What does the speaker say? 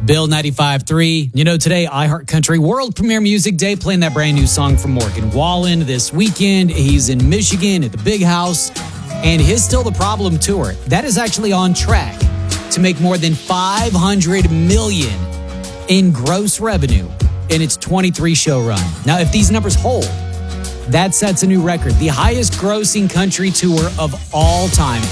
Bill 95.3. You know, today, iHeart Country World Premiere Music Day, playing that brand new song from Morgan Wallen. This weekend, he's in Michigan at the Big House, and his Still the Problem tour, that is actually on track to make more than $500 million in gross revenue in its 23-show run. Now, if these numbers hold, that sets a new record, the highest grossing country tour of all time.